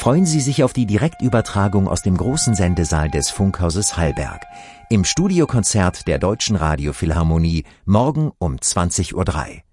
Freuen Sie sich auf die Direktübertragung aus dem großen Sendesaal des Funkhauses Hallberg im Studiokonzert der Deutschen Radiophilharmonie morgen um 20:03 Uhr.